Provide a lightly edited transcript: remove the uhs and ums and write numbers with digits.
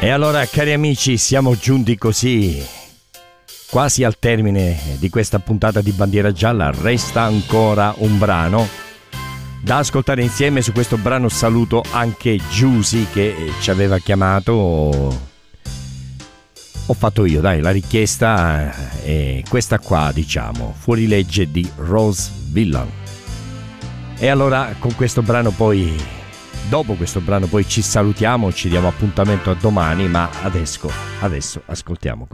E allora, cari amici, siamo giunti così quasi al termine di questa puntata di Bandiera Gialla. Resta ancora un brano da ascoltare insieme. Su questo brano saluto anche Giusy che ci aveva chiamato. Ho fatto io, dai, la richiesta è questa qua, diciamo, Fuorilegge di Rose Villain. E allora con questo brano poi, dopo questo brano poi ci salutiamo, ci diamo appuntamento a domani, ma adesso ascoltiamo